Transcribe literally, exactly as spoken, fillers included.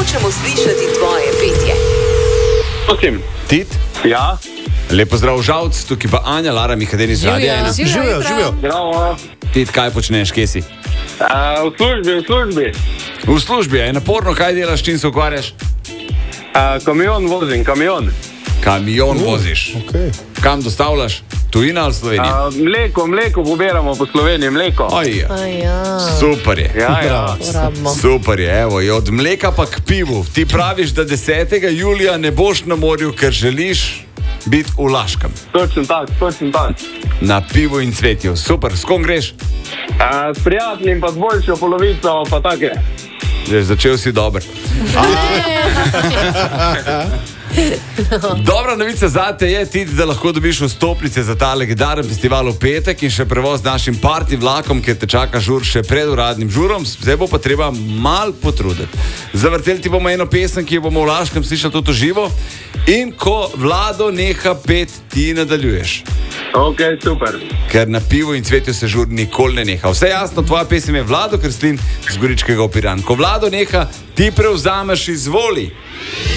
Hočemo slišati tvoje petje. Prosim. Tit? Ja. Lepo zdrav, Žalc, tukaj pa Anja, Lara Mihadeni z Radia ena. Živijo, živijo. Bravo. Tit, kaj počneš, kje si? Uh, v službi, v službi. V službi, je naporno, kaj delaš, čim se ukvarjaš? Uh, kamion vozim, kamion. Kamion uh, voziš. Okay. Kam dostavljaš? Tujina ali Slovenija? Uh, mleko, mleko pobiramo po Sloveniji, mleko. Oj, Ja. super je. Ja, ja. Rabimo. Super je, evo, je od mleka pa k pivu. Ti praviš, da desetega julija ne boš na morju, ker želiš biti v Laškem. Točno tak, točno tak. Na pivu in cvetju. Super, s kom greš? Uh, s prijateljem pa z boljšo polovico, pa take. Že začel si dober. Dobra novica zate je, Titi, da lahko dobiš vstopnice za ta legendaren festival v petek in še prevoz z našim party vlakom, ker te čaka žur še pred uradnim žurom. Zdaj bo pa treba mal potruditi. Zavrteli ti bomo eno pesem, ki jo bomo v Laškem slišali tudi živo. In ko Vlado neha pet, ti nadaljuješ. Ok, super. Ker na pivu in cvetju se žur nikoli ne neha. Vse jasno, tvoja pesem je Vlado Kreslin z Goričkega v Piran. Ko Vlado neha, ti prevzameš, izvoli.